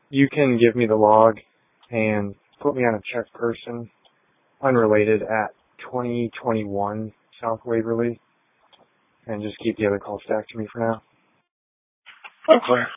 You can give me the log and put me on a check person, unrelated, at 2021 South Waverly, and just keep the other call stacked to me for now. Okay.